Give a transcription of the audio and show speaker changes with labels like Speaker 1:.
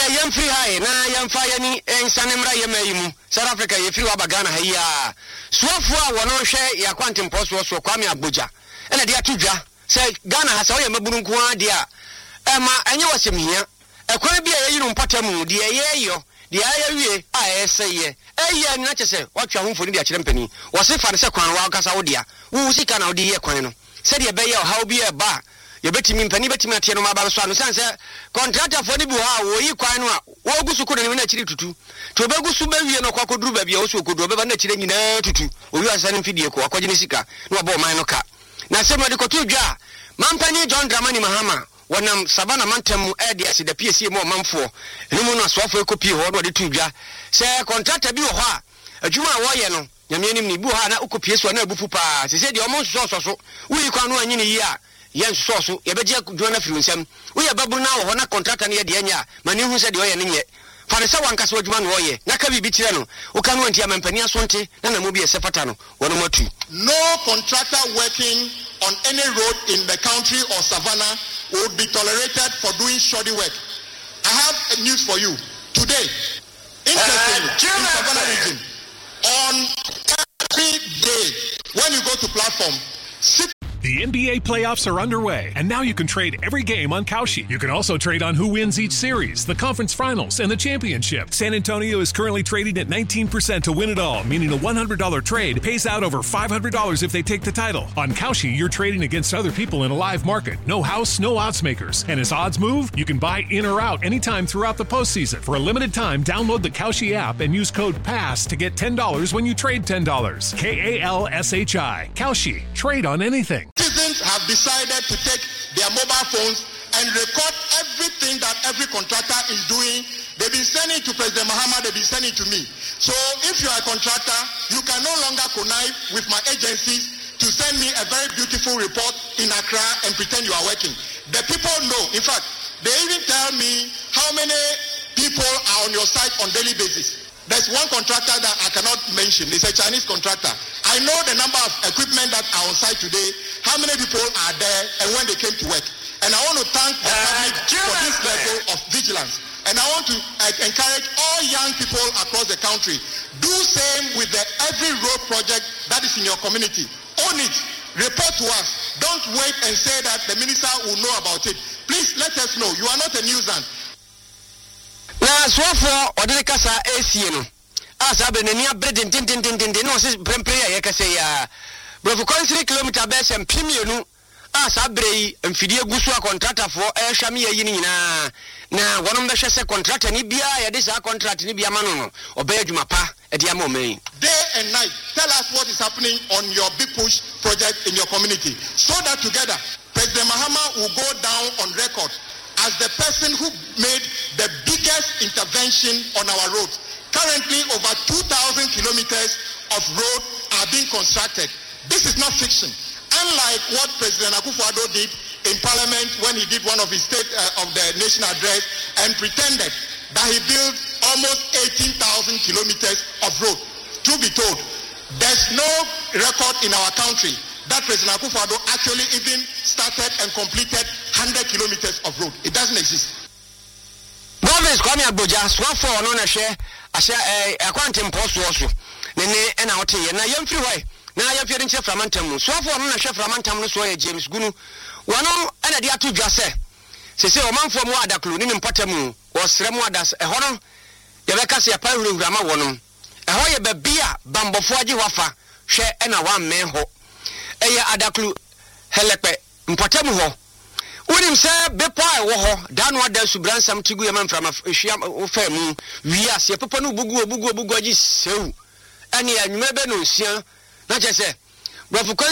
Speaker 1: yɛmfiri hae na yɛmfa yɛni ensane mmra yɛmayimu South Africa yɛfiri waba Ghana ha yia suafo a wɔno hwɛ yakwantempo so Kwame Agboja ɛna de atodwa sɛ Ghana ha sɛ wɔyɛ mabunu nko ade a ɛma ɛnyɛ wɔsɛmhia ɛkwan bi a yɛyi no mpatamu de yɛyɛ de ayawie a ɛsɛyɛ ɛyɛ na kyɛ sɛ watwa ho mfoni de akyerɛ mpani wɔse fa ne sɛ kwan wa kasa wo dia wo sika na wo de yɛ kwan no sɛ de bɛyɛ ɔhaw bi ɛba yɛbɛtimi mpani bɛtimi atie no maba so ano sɛ contractor fo ne bi ha wo yi kwan no a wo gusu ko ne na akyiri tutu to obegusu bɛwie no kwakoduru ba bia wo so okodu obɛba na akyire nyinaa tutu owi asane mfidie ko akɔgye ne sika na wɔbɔ ɔman no ka na sɛ mo de koto dwa mampani John Dramani Mahama wanam Savannah mantam ɛde asida PSC mo manfo enimu no asofo ekopi ho no de tudwa sɛ contractor bi wo hɔ a adwuma a wɔyɛ no nyame anim ni bu ha na ukopie so na abufu pa sɛ de ɔmo so wuyi kwa no anyi ne yi a yɛn so yɛbɛgye adwuma na firi nsɛm woyɛ babu na wo hɔ na contractor ne yɛ de anya ma ne hu sɛ de ɔyɛ ne nyɛ fa ne sɛ wankasa adwuma no ɔyɛ na ka bibi tire no wo ka no anti amampani asonte na na mo bi ɛsɛ fata no wɔno matu.
Speaker 2: No contractor working on any road in the country or Savannah would be tolerated for doing shoddy work. I have news for you. Today, interestingly, in Savannah region, on every day, when you go to platform,
Speaker 3: the NBA playoffs are underway, and now you can trade every game on Kalshi. You can also trade on who wins each series, the conference finals, and the championship. San Antonio is currently trading at 19% to win it all, meaning a $100 trade pays out over $500 if they take the title. On Kalshi, you're trading against other people in a live market. No house, no odds makers. And as odds move, you can buy in or out anytime throughout the postseason. For a limited time, download the Kalshi app and use code PASS to get $10 when you trade $10. KALSHI. Kalshi. Trade on anything.
Speaker 2: Citizens have decided to take their mobile phones and record everything that every contractor is doing. They've been sending to President Mahama, they've been sending to me. So if you are a contractor, you can no longer connive with my agencies to send me a very beautiful report in Accra and pretend you are working. The people know. In fact, they even tell me how many people are on your site on daily basis. There's one contractor that I cannot mention. It's a Chinese contractor. I know the number of equipment that are on site today, how many people are there, and when they came to work. And I want to thank the public for this level of vigilance. And I want to encourage all young people across the country. Do same with every road project that is in your community. Own it. Report to us. Don't wait and say that the minister will know about it. Please let us know. You are not a nuisance.
Speaker 1: Na swafo odere kasa esie no asa be nani abrede tintintintin no se prempre ya kasa ya brofu konsiri kilometer be se mpimienu asa brei mfidie gusu a contractor fo ehwame yayi ni nyina na wonom be hwe se contractor ni bia ya de sa contract ni bia ma no obey adwuma pa e de ama omen
Speaker 2: day and night. Tell us what is happening on your big push project in your community so that together President Mahama will go down on record as the person who made the biggest intervention on our roads. Currently, over 2,000 kilometers of road are being constructed. This is not fiction. Unlike what President Akufo-Addo did in Parliament when he did one of his State of the Nation address and pretended that he built almost 18,000 kilometers of road. Truth be told, there's no record in our country that President Akufo-Addo actually even started and completed 100 kilometers of road. It doesn't exist.
Speaker 1: Province Kwame Agboja swafo no na hwe ahye akwantempo so nene ena wote ye na yemfiri hoi na yemfiri nche framantam swafo no na hwe framantam no so ye James Gunu wono ena de atodwa se omanfo mu adaklu ni mpatamu wo sremu adas eho no yebeka se yapa hurahura ma wonom eho ye babia bambofo agi wafa hwe ena wa men ho eye adaklu helepe mpatamu ho unim se bepa wo ho da no ada subransam tigu ye manframa hwia ofa mu wi ase pepa no bugu agi sew ene anwuma be no nsia na che se